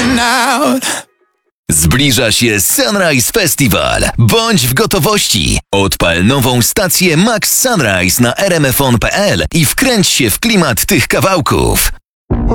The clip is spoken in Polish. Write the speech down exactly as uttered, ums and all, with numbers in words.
going out. Zbliża się Sunrise Festival. Bądź w gotowości. Odpal nową stację Max Sunrise na r m f on kropka p l i wkręć się w klimat tych kawałków.